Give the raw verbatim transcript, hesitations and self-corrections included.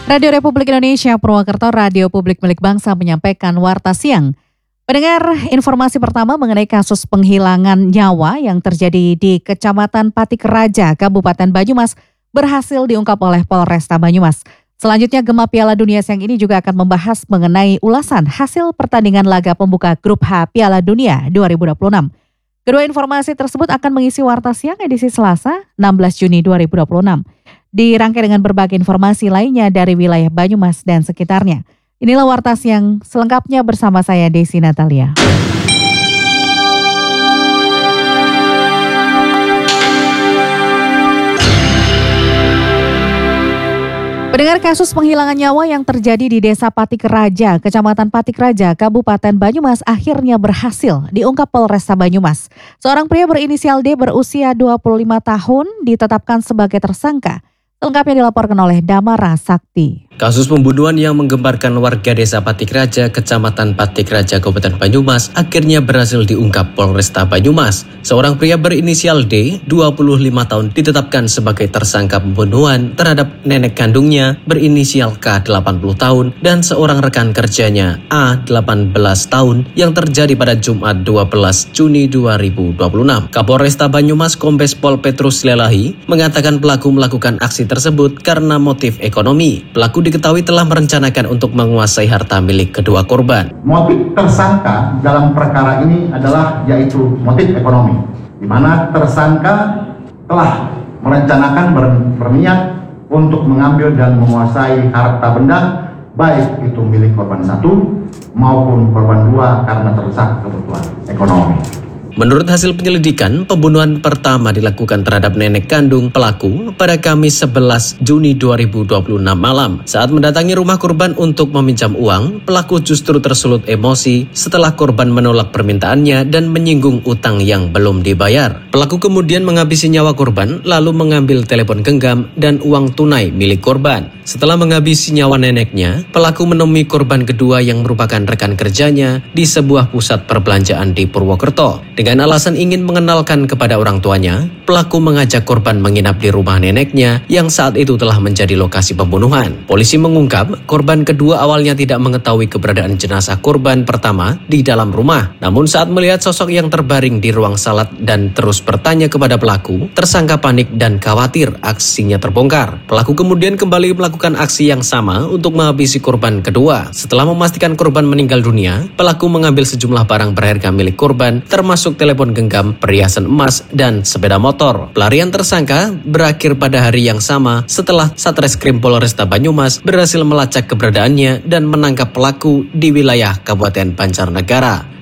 Radio Republik Indonesia Purwokerto, radio publik milik bangsa menyampaikan Warta Siang. Pendengar, informasi pertama mengenai kasus penghilangan nyawa yang terjadi di Kecamatan Patik Raja, Kabupaten Banyumas berhasil diungkap oleh Polresta Banyumas. Selanjutnya, Gema Piala Dunia Siang ini juga akan membahas mengenai ulasan hasil pertandingan laga pembuka Grup H Piala Dunia dua ribu dua puluh enam. Kedua informasi tersebut akan mengisi Warta Siang edisi Selasa enam belas Juni dua ribu dua puluh enam. Dirangkai dengan berbagai informasi lainnya dari wilayah Banyumas dan sekitarnya. Inilah Warta Siang selengkapnya bersama saya Desi Natalia. Pendengar, kasus penghilangan nyawa yang terjadi di Desa Patik Raja, Kecamatan Patik Raja, Kabupaten Banyumas akhirnya berhasil diungkap Polresta Banyumas. Seorang pria berinisial D berusia dua puluh lima tahun ditetapkan sebagai tersangka. Lengkapnya dilaporkan oleh Damara Sakti. Kasus pembunuhan yang menggemparkan warga Desa Patik Raja, Kecamatan Patik Raja, Kabupaten Banyumas akhirnya berhasil diungkap Polresta Banyumas. Seorang pria berinisial D, dua puluh lima tahun, ditetapkan sebagai tersangka pembunuhan terhadap nenek kandungnya berinisial K, delapan puluh tahun, dan seorang rekan kerjanya A, delapan belas tahun yang terjadi pada Jumat dua belas Juni dua ribu dua puluh enam. Kapolresta Banyumas Kombes Pol Petrus Lelahi mengatakan pelaku melakukan aksi tersebut karena motif ekonomi. Pelaku diketahui telah merencanakan untuk menguasai harta milik kedua korban. Motif tersangka dalam perkara ini adalah yaitu motif ekonomi, di mana tersangka telah merencanakan ber, berniat untuk mengambil dan menguasai harta benda, baik itu milik korban satu maupun korban dua karena terdesak kebutuhan ekonomi. Menurut hasil penyelidikan, pembunuhan pertama dilakukan terhadap nenek kandung pelaku pada Kamis sebelas Juni dua ribu dua puluh enam malam. Saat mendatangi rumah korban untuk meminjam uang, pelaku justru tersulut emosi setelah korban menolak permintaannya dan menyinggung utang yang belum dibayar. Pelaku kemudian menghabisi nyawa korban, lalu mengambil telepon genggam dan uang tunai milik korban. Setelah menghabisi nyawa neneknya, pelaku menemui korban kedua yang merupakan rekan kerjanya di sebuah pusat perbelanjaan di Purwokerto. Dengan alasan ingin mengenalkan kepada orang tuanya, pelaku mengajak korban menginap di rumah neneknya yang saat itu telah menjadi lokasi pembunuhan. Polisi mengungkap korban kedua awalnya tidak mengetahui keberadaan jenazah korban pertama di dalam rumah. Namun saat melihat sosok yang terbaring di ruang salat dan terus bertanya kepada pelaku, tersangka panik dan khawatir aksinya terbongkar. Pelaku kemudian kembali melakukan aksi yang sama untuk menghabisi korban kedua. Setelah memastikan korban meninggal dunia, pelaku mengambil sejumlah barang berharga milik korban termasuk telepon genggam, perhiasan emas, dan sepeda motor. Pelarian tersangka berakhir pada hari yang sama setelah Satreskrim Polresta Banyumas berhasil melacak keberadaannya dan menangkap pelaku di wilayah Kabupaten Banjarnegara.